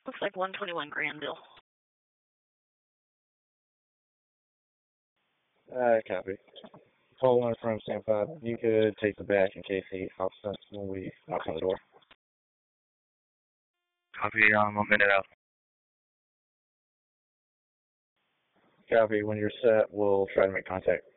Looks like 121 Granville. Copy. Call one from Sam 5. You could take the back in case he hops us when we knock on the door. Copy, I'm a minute out. Copy. When you're set, we'll try to make contact.